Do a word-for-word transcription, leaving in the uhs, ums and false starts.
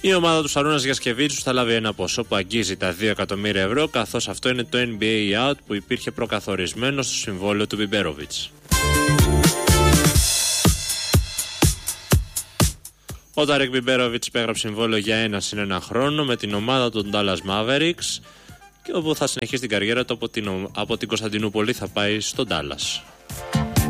Η ομάδα του Σαρούνας Γιασκεβίτσιους θα λάβει ένα ποσό που αγγίζει τα δύο εκατομμύρια ευρώ, καθώς αυτό είναι το N B A out που υπήρχε προκαθορισμένο στο συμβόλαιο του Μπιμπέροβιτς. Ο Τάρεκ Μπιμπέροβιτς υπέγραψε συμβόλαιο για ένα συν ένα χρόνο με την ομάδα των Dallas Mavericks, και όπου θα συνεχίσει την καριέρα του από την, από την Κωνσταντινούπολη, θα πάει στο Dallas.